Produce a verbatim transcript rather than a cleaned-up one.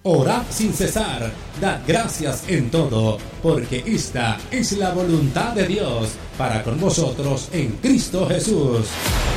Orad sin cesar, dad gracias en todo, porque esta es la voluntad de Dios para con vosotros en Cristo Jesús.